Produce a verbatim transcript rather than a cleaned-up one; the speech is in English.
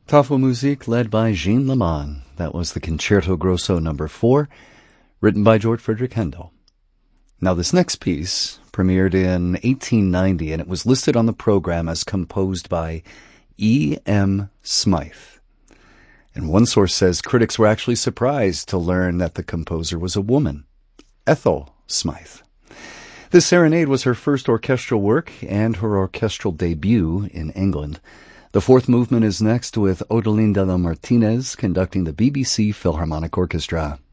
Tafelmusik led by Jean Leman. That was the Concerto Grosso number four, written by George Frederick Handel. Now this next piece premiered in eighteen ninety, and it was listed on the program as composed by E M Smythe. And one source says critics were actually surprised to learn that the composer was a woman, Ethel Smythe. This serenade was her first orchestral work and her orchestral debut in England. The fourth movement is next, with Odelinda Martinez conducting the B B C Philharmonic Orchestra.